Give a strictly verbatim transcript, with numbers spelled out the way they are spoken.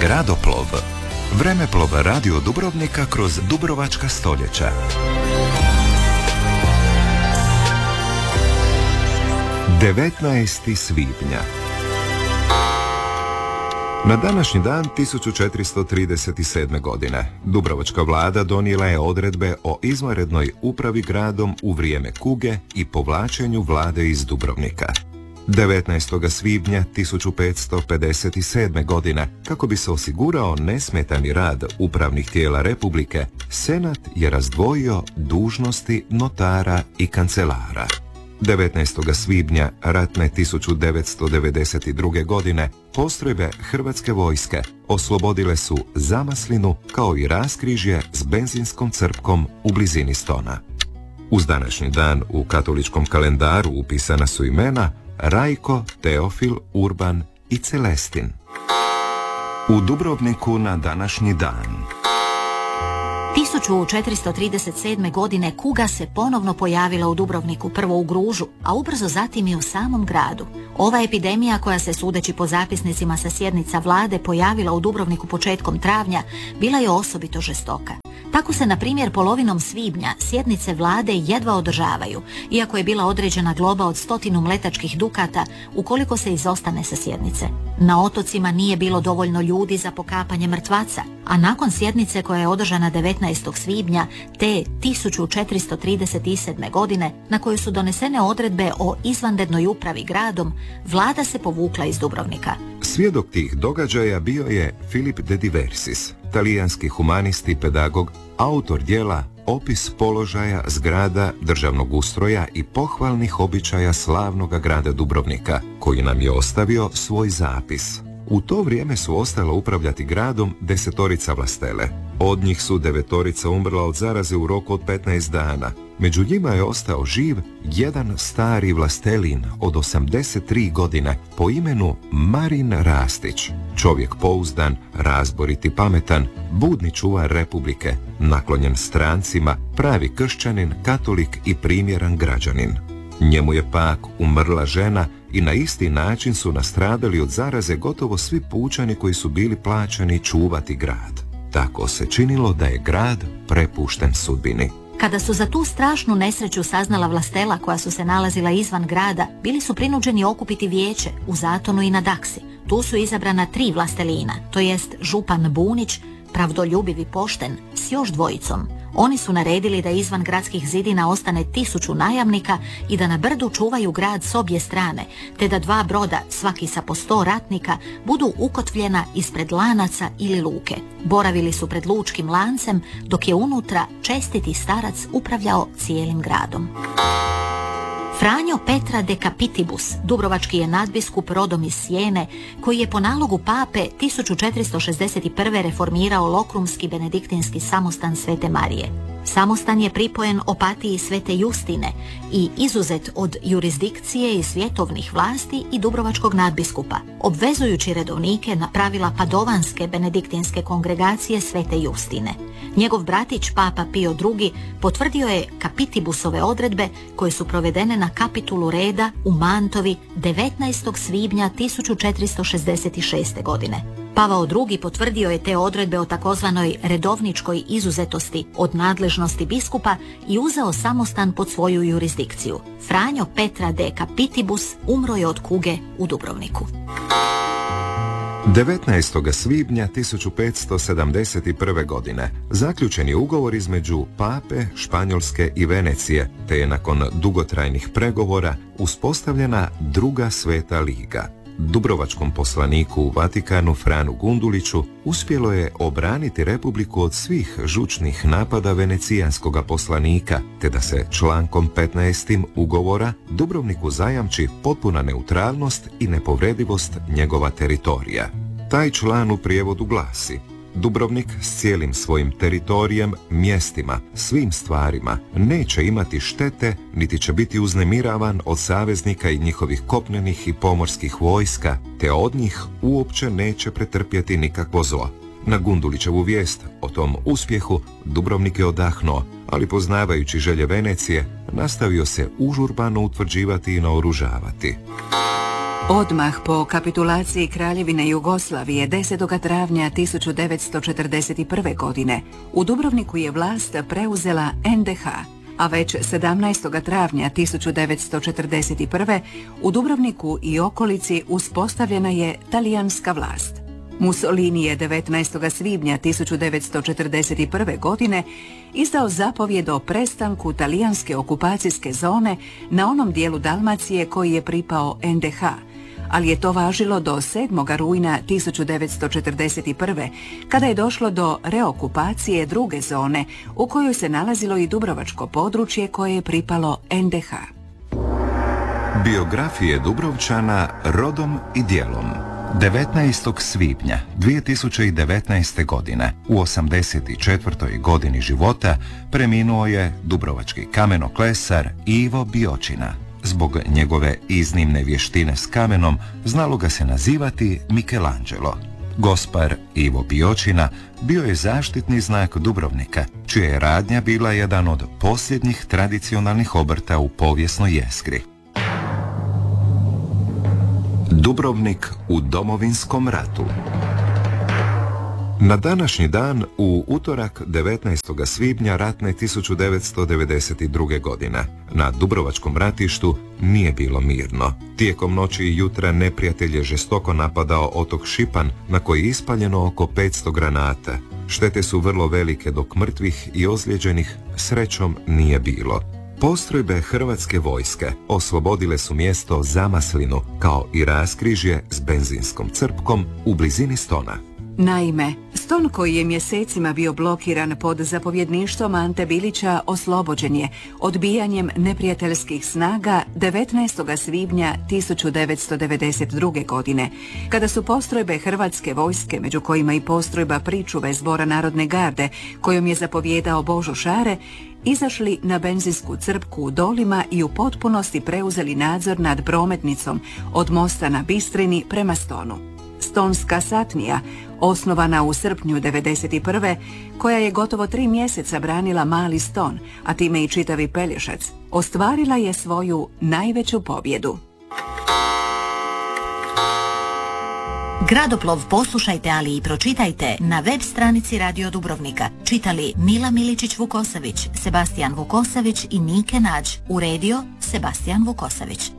Gradoplov. Vremeplov radio Dubrovnika kroz dubrovačka stoljeća. devetnaesti svibnja. Na današnji dan tisuću četiristo trideset sedme. godine Dubrovačka vlada donijela je odredbe o izvanrednoj upravi gradom u vrijeme kuge i povlačenju vlade iz Dubrovnika. devetnaestog svibnja tisuću petsto pedeset sedme. godine, kako bi se osigurao nesmetani rad upravnih tijela Republike, Senat je razdvojio dužnosti notara i kancelara. devetnaestog svibnja ratne tisuću devetsto devedeset druge. godine postrojbe Hrvatske vojske oslobodile su Zamaslinu kao i raskrižje s benzinskom crpkom u blizini Stona. Uz današnji dan u katoličkom kalendaru upisana su imena Rajko, Teofil, Urban i Celestin. U Dubrovniku na današnji dan tisuću četiristo trideset sedme. godine kuga se ponovno pojavila u Dubrovniku, prvo u Gružu, a ubrzo zatim i u samom gradu. Ova epidemija, koja se sudeći po zapisnicima sa sjednica vlade pojavila u Dubrovniku početkom travnja, bila je osobito žestoka. Tako se, na primjer, polovinom svibnja sjednice vlade jedva održavaju, iako je bila određena globa od stotinu mletačkih dukata ukoliko se izostane sa sjednice. Na otocima nije bilo dovoljno ljudi za pokapanje mrtvaca, a nakon sjednice koja je održana devetnaestog svibnja te tisuću četiristo trideset sedme. godine, na kojoj su donesene odredbe o izvanrednoj upravi gradom, vlada se povukla iz Dubrovnika. Svjedok tih događaja bio je Filip de Diversis, talijanski humanist i pedagog, autor djela Opis položaja, zgrada, državnog ustroja i pohvalnih običaja slavnoga grada Dubrovnika, koji nam je ostavio svoj zapis. U to vrijeme su ostala upravljati gradom desetorica vlastele. Od njih su devetorica umrla od zaraze u roku od petnaest dana. Među njima je ostao živ jedan stari vlastelin od osamdeset tri godine po imenu Marin Rastić. Čovjek pouzdan, razborit i pametan, budni čuvar Republike, naklonjen strancima, pravi kršćanin, katolik i primjeran građanin. Njemu je pak umrla žena i na isti način su nastradali od zaraze gotovo svi pučani koji su bili plaćani čuvati grad. Tako se činilo da je grad prepušten sudbini. Kada su za tu strašnu nesreću saznala vlastela koja su se nalazila izvan grada, bili su prinuđeni okupiti vijeće u Zatonu i na Daksi. Tu su izabrana tri vlastelina, to jest župan Bunić, pravdoljubiv i pošten, s još dvojicom. Oni su naredili da izvan gradskih zidina ostane tisuću najamnika i da na brdu čuvaju grad s obje strane, te da dva broda, svaki sa po sto ratnika, budu ukotvljena ispred lanaca ili luke. Boravili su pred lučkim lancem, dok je unutra čestiti starac upravljao cijelim gradom. Franjo Petra de Capitibus, dubrovački je nadbiskup rodom iz Sijene, koji je po nalogu pape tisuću četiristo šezdeset prve. reformirao lokrumski benediktinski samostan Svete Marije. Samostan je pripojen opatiji Svete Justine i izuzet od jurisdikcije i svjetovnih vlasti i dubrovačkog nadbiskupa, obvezujući redovnike na pravila padovanske benediktinske kongregacije Svete Justine. Njegov bratić, papa Pio drugi, potvrdio je Capitibusove odredbe koje su provedene na kapitulu reda u Mantovi devetnaestog svibnja tisuću četiristo šezdeset šeste. godine. Pavao drugi potvrdio je te odredbe o takozvanoj redovničkoj izuzetosti od nadležnosti biskupa i uzeo samostan pod svoju jurisdikciju. Franjo Petra de Capitibus umro je od kuge u Dubrovniku. devetnaestog svibnja tisuću petsto sedamdeset prve. godine zaključen je ugovor između Pape, Španjolske i Venecije, te je nakon dugotrajnih pregovora uspostavljena druga Sveta liga. Dubrovačkom poslaniku u Vatikanu Franu Gunduliću uspjelo je obraniti Republiku od svih žučnih napada venecijanskog poslanika, te da se člankom petnaestim ugovora Dubrovniku zajamči potpuna neutralnost i nepovredivost njegova teritorija. Taj član u prijevodu glasi: Dubrovnik s cijelim svojim teritorijem, mjestima, svim stvarima neće imati štete, niti će biti uznemiravan od saveznika i njihovih kopnenih i pomorskih vojska, te od njih uopće neće pretrpjeti nikakvo zlo. Na Gundulićevu vijest o tom uspjehu Dubrovnik je odahnuo, ali poznavajući želje Venecije, nastavio se užurbano utvrđivati i naoružavati. Odmah po kapitulaciji Kraljevine Jugoslavije desetog travnja tisuću devetsto četrdeset prve. godine u Dubrovniku je vlast preuzela en de ha, a već sedamnaestog travnja tisuću devetsto četrdeset prve. u Dubrovniku i okolici uspostavljena je talijanska vlast. Mussolini je devetnaestog svibnja tisuću devetsto četrdeset prve. godine izdao zapovjed o prestanku talijanske okupacijske zone na onom dijelu Dalmacije koji je pripao en de ha, ali je to važilo do sedmog rujna tisuću devetsto četrdeset prve. kada je došlo do reokupacije druge zone u kojoj se nalazilo i dubrovačko područje koje je pripalo en de ha. Biografije Dubrovčana rodom i djelom. devetnaestog svibnja dvije tisuće devetnaeste. godine u osamdeset četvrtoj. godini života preminuo je dubrovački kamenoklesar Ivo Biočina. Zbog njegove iznimne vještine s kamenom znalo ga se nazivati Michelangelo. Gospar Ivo Biočina bio je zaštitni znak Dubrovnika, čija je radnja bila jedan od posljednjih tradicionalnih obrta u povijesnoj jezgri. Dubrovnik u Domovinskom ratu. Na današnji dan, u utorak devetnaestog svibnja ratne tisuću devetsto devedeset druge. godine, na Dubrovačkom ratištu nije bilo mirno. Tijekom noći i jutra neprijatelj je žestoko napadao otok Šipan, na koji je ispaljeno oko petsto granata. Štete su vrlo velike, dok mrtvih i ozlijeđenih srećom nije bilo. Postrojbe hrvatske vojske oslobodile su mjesto Zamaslinu, kao i raskrižje s benzinskom crpkom u blizini Stona. Naime, Ston koji je mjesecima bio blokiran pod zapovjedništvom Ante Bilića oslobođen je odbijanjem neprijateljskih snaga devetnaestog svibnja tisuću devetsto devedeset druge. godine, kada su postrojbe hrvatske vojske, među kojima i postrojba pričuve Zbora narodne garde, kojom je zapovjedao Božo Šare, izašli na benzinsku crpku u Dolima i u potpunosti preuzeli nadzor nad prometnicom od mosta na Bistrini prema Stonu. Stonska satnija, osnovana u srpnju devedeset prve. koja je gotovo tri mjeseca branila Mali Ston, a time i čitavi Pelješac, ostvarila je svoju najveću pobjedu. Gradoplov poslušajte, ali i pročitajte na web stranici Radio Dubrovnika. Čitali Mila Miličić-Vukosavić, Sebastijan Vukosavić i Nike Nađ. Uredio Sebastijan Vukosavić.